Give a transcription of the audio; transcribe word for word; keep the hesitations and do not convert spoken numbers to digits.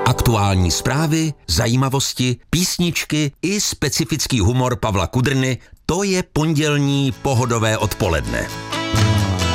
Aktuální zprávy, zajímavosti, písničky i specifický humor Pavla Kudrny, to je pondělní pohodové odpoledne.